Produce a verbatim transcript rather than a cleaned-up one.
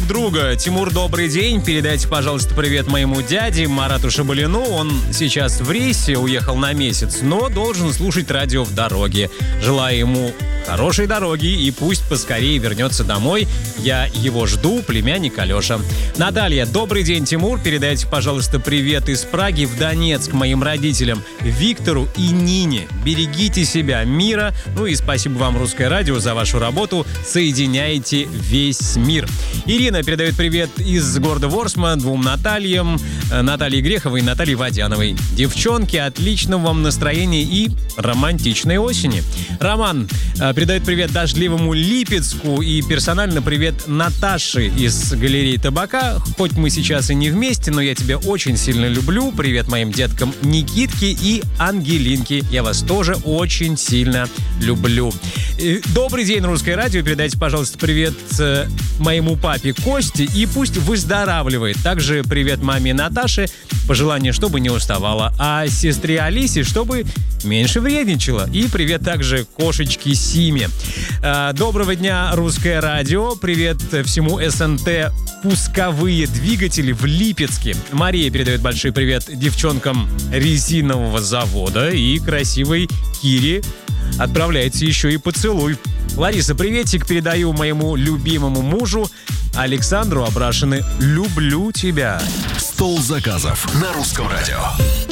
друга. Тимур, добрый день. Передайте, пожалуйста, привет моему дяде Марату Шабалину. Он сейчас в рейсе, уехал на месяц, но должен слушать радио в дороге. Желаю ему хорошей дороги и пусть поскорее вернется домой. Я его жду, племянник Алеша. Наталья, добрый день, Тимур. Передайте, пожалуйста, привет из Праги в Донецк моим родителям Виктору и Нине. Берегите себя, мира. Ну и спасибо вам, Русское радио, за вашу работу. Соединяете весь мир. Ирина передает привет из города Ворсма двум Натальям. Наталье Греховой и Наталье Водяновой. Девчонки, отличного вам настроения и романтичной осени. Роман передает привет дождливому Липецку и персонально привет Наташе из галереи Табака. Хоть мы сейчас и не вместе, но я тебя очень сильно люблю. Привет моим деткам Никитке и Ангелинке. Я вас тоже очень сильно люблю. Добрый день, Русское радио. Передайте, пожалуйста, привет моему папе Косте и пусть выздоравливает. Также привет маме Наташе. Пожелание, чтобы не уставала. А сестре Алисе, чтобы меньше вредничала. И привет также кошечке Симе. Доброго дня, Русское радио. Привет всему СНТ «Пусковые двигатели» в Липецке. Мария передает большой привет девчонкам резинового завода и красивой Кире отправляется еще и поцелуй. Лариса, приветик передаю моему любимому мужу Александру Абрашины. Люблю тебя. Стол заказов на Русском радио.